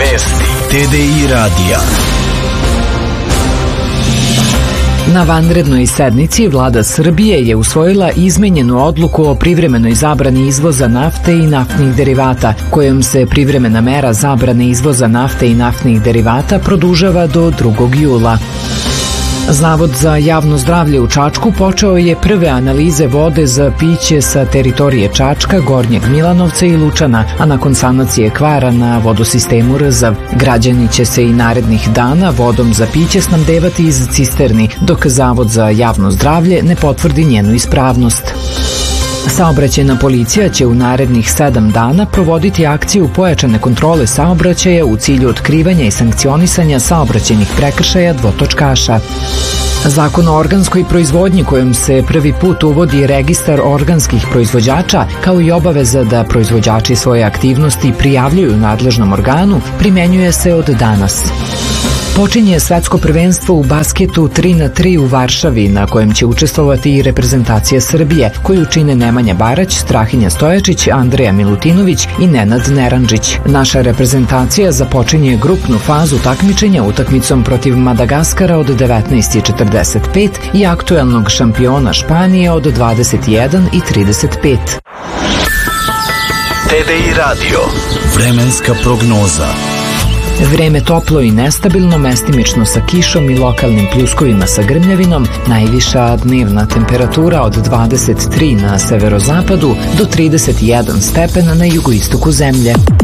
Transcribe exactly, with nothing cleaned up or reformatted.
Vesti T D I radija. Na vanrednoj sednici Vlada Srbije je usvojila izmenjenu odluku o privremenoj zabrani izvoza nafte i naftnih derivata, kojom se privremena mera zabrane izvoza nafte i naftnih derivata produžava do drugog jula. Zavod za javno zdravlje u Čačku počeo je prve analize vode za piće sa teritorije Čačka, Gornjeg Milanovca i Lučana, a nakon sanacije kvara na vodosistemu Rzav. Građani će se i narednih dana vodom za piće snabdevati iz cisterni, dok Zavod za javno zdravlje ne potvrdi njenu ispravnost. Saobraćajna policija će u narednih sedam dana provoditi akciju pojačane kontrole saobraćaja u cilju otkrivanja i sankcionisanja saobraćajnih prekršaja dvotočkaša. Zakon o organskoj proizvodnji kojom se prvi put uvodi registar organskih proizvođača, kao i obaveza da proizvođači svoje aktivnosti prijavljuju nadležnom organu, primenjuje se od danas. Počinje svetsko prvenstvo u basketu tri na tri u Varšavi, na kojem će učestvovati i reprezentacija Srbije, koju čine Nemanja Barać, Strahinja Stojačić, Andreja Milutinović i Nenad Neranđić. Naša reprezentacija započinje grupnu fazu takmičenja utakmicom protiv Madagaskara od devetnaest i četrdeset pet i aktuelnog šampiona Španije od dvadeset jedan i trideset pet. T D I radio. Vremenska prognoza. Vreme toplo i nestabilno, mestimično sa kišom i lokalnim pljuskovima sa grmljavinom, najviša dnevna temperatura od dvadeset tri na severozapadu do trideset jedan stepena na jugoistoku zemlje.